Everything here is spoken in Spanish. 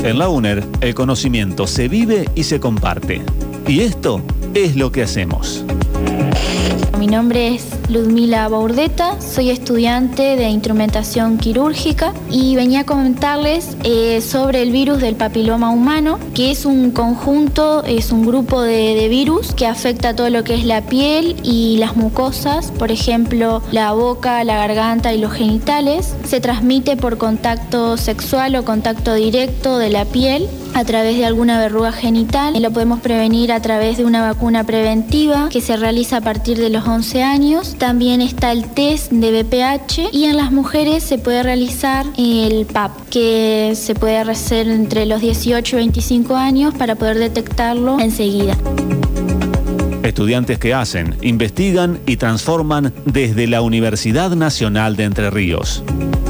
En la UNER, el conocimiento se vive y se comparte. Y esto es lo que hacemos. Mi nombre es Ludmila Baurdeta, soy estudiante de instrumentación quirúrgica y venía a comentarles sobre el virus del papiloma humano, que es un conjunto, es un grupo de virus que afecta a todo lo que es la piel y las mucosas, por ejemplo, la boca, la garganta y los genitales. Se transmite por contacto sexual o contacto directo de la piel a través de alguna verruga genital. Lo podemos prevenir a través de una vacuna preventiva que se realiza a partir de los 11 años. También está el test de VPH y en las mujeres se puede realizar el PAP, que se puede hacer entre los 18 y 25 años para poder detectarlo enseguida. Estudiantes que hacen, investigan y transforman desde la Universidad Nacional de Entre Ríos.